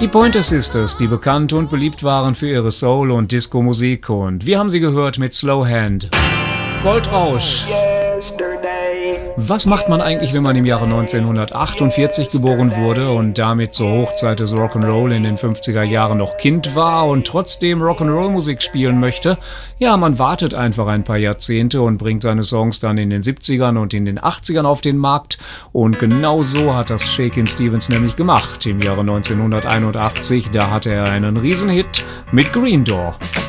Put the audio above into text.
Die Pointer Sisters, die bekannt und beliebt waren für ihre Soul- und Disco-Musik, und wir haben sie gehört mit Slow Hand. Goldrausch. Was macht man eigentlich, wenn man im Jahre 1948 geboren wurde und damit zur Hochzeit des Rock'n'Roll in den 50er Jahren noch Kind war und trotzdem Rock'n'Roll-Musik spielen möchte? Ja, man wartet einfach ein paar Jahrzehnte und bringt seine Songs dann in den 70ern und in den 80ern auf den Markt. Und genau so hat das Shakin' Stevens nämlich gemacht. Im Jahre 1981, da hatte er einen Riesenhit mit Green Door.